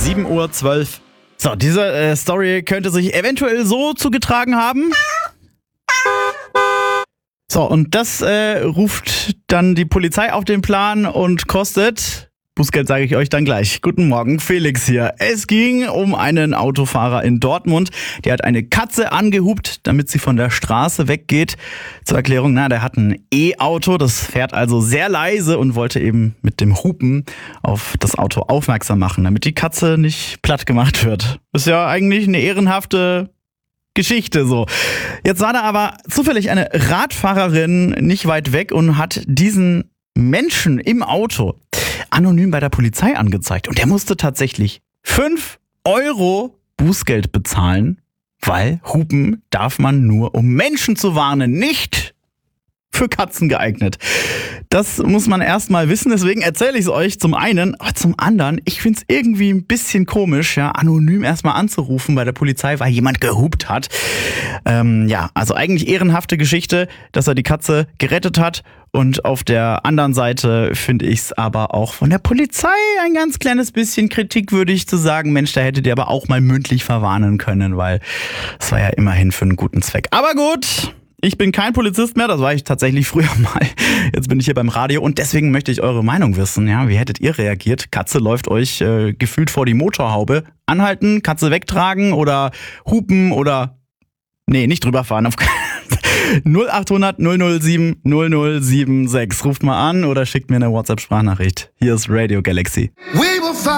7:12 Uhr. So, diese Story könnte sich eventuell so zugetragen haben. So, und das ruft dann die Polizei auf den Plan und kostet... Bußgeld sage ich euch dann gleich. Guten Morgen, Felix hier. Es ging um einen Autofahrer in Dortmund. Der hat eine Katze angehupt, damit sie von der Straße weggeht. Zur Erklärung, der hat ein E-Auto, das fährt also sehr leise und wollte eben mit dem Hupen auf das Auto aufmerksam machen, damit die Katze nicht platt gemacht wird. Ist ja eigentlich eine ehrenhafte Geschichte so. Jetzt war da aber zufällig eine Radfahrerin nicht weit weg und hat diesen Menschen im Auto anonym bei der Polizei angezeigt. Und der musste tatsächlich 5 Euro Bußgeld bezahlen, weil Hupen darf man nur, um Menschen zu warnen, nicht für Katzen geeignet. Das muss man erstmal wissen, deswegen erzähle ich es euch zum einen, aber zum anderen, ich finde es irgendwie ein bisschen komisch, anonym erstmal anzurufen bei der Polizei, weil jemand gehupt hat. Also eigentlich ehrenhafte Geschichte, dass er die Katze gerettet hat. Und auf der anderen Seite finde ich es aber auch von der Polizei ein ganz kleines bisschen kritikwürdig zu sagen, Mensch, da hättet ihr aber auch mal mündlich verwarnen können, weil es war ja immerhin für einen guten Zweck. Aber gut, ich bin kein Polizist mehr, das war ich tatsächlich früher mal. Jetzt bin ich hier beim Radio und deswegen möchte ich eure Meinung wissen. Wie hättet ihr reagiert? Katze läuft euch gefühlt vor die Motorhaube. Anhalten, Katze wegtragen oder hupen oder... Nee, nicht drüber fahren. Auf 0800 007 0076. Ruft mal an oder schickt mir eine WhatsApp-Sprachnachricht. Hier ist Radio Galaxy.